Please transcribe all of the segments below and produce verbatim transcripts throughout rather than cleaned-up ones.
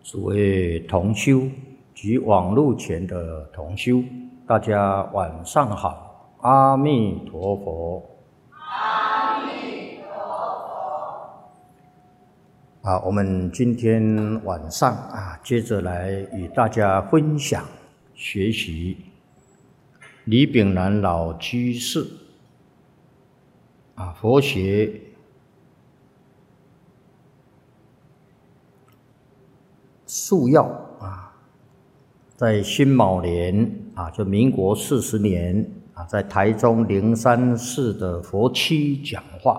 诸位同修及网络前的同修，大家晚上好，阿弥陀佛。 阿弥陀佛。 啊，我们今天晚上啊，接着来与大家分享学习李炳南老居士啊佛学束要啊，在辛卯年啊，就民国四十年啊，在台中灵山寺的佛七讲话。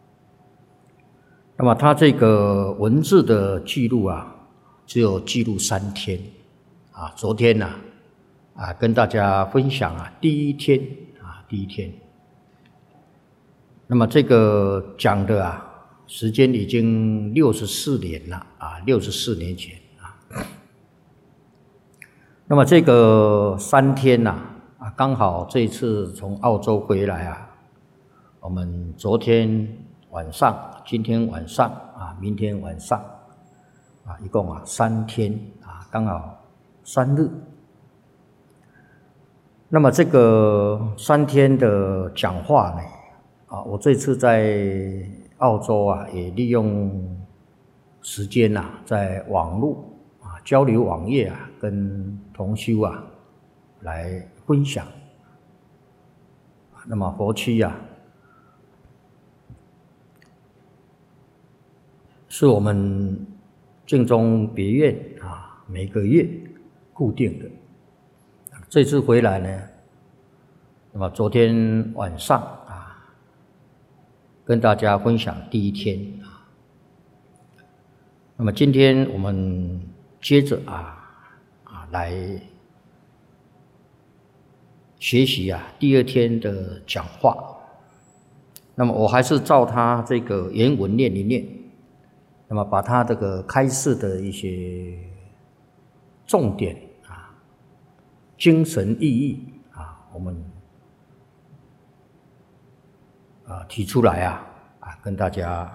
那么他这个文字的记录啊，只有记录三天啊。昨天呢 啊, 啊，跟大家分享啊，第一天啊，第一天。那么这个讲的啊，时间已经六十四年了啊，六十四年前。那么这个三天呐、啊，啊，刚好这一次从澳洲回来啊，我们昨天晚上、今天晚上啊、明天晚上啊，一共啊三天啊，刚好三日。那么这个三天的讲话呢，啊，我这次在澳洲啊，也利用时间呐、啊，在网络啊交流网页啊，跟同修啊来分享。那么佛七啊，是我们净宗别院啊每个月固定的。这次回来呢，那么昨天晚上啊，跟大家分享第一天啊。那么今天我们接着啊啊来学习啊第二天的讲话。那么我还是照他这个原文念一念，那么把他这个开示的一些重点啊、精神意义啊，我们啊提出来啊啊跟大家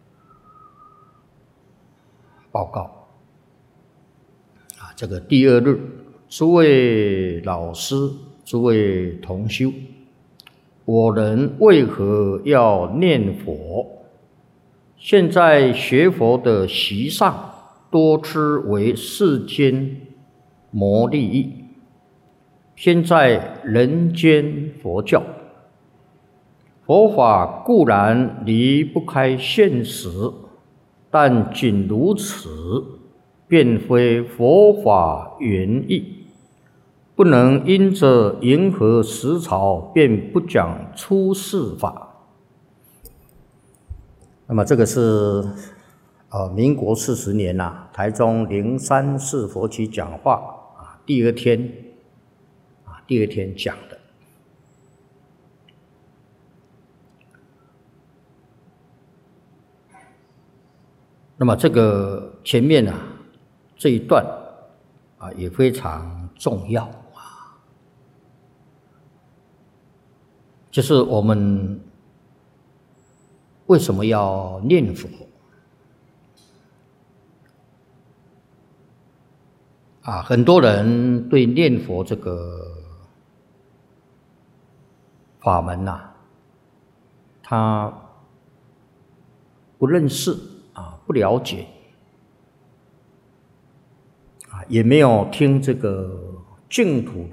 报告。啊，这个第二日，诸位老师、诸位同修，我人为何要念佛？现在学佛的习上，多知为世间谋利益，偏在人间佛教。佛法固然离不开现实，但仅如此，便非佛法原意，不能因着迎合时潮，便不讲出世法。那么这个是呃民国四十年呐、啊，台中灵山寺佛七讲话啊，第二天啊，第二天讲的。那么这个前面啊这一段啊也非常重要啊，就是我们为什么要念佛啊？很多人对念佛这个法门呐、啊，他不认识啊，不了解啊，也没有听这个净土的